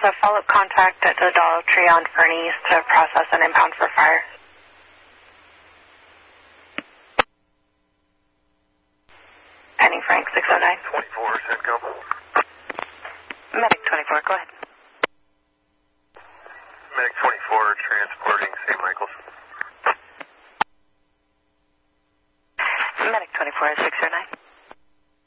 a follow-up contact at the Dollar Tree on Fernie to process an impound for fire. Pending Frank 609. 24, CENTCOM. Medic 24, go ahead. Medic 24, transporting St. Michael's. Medic 24, 609.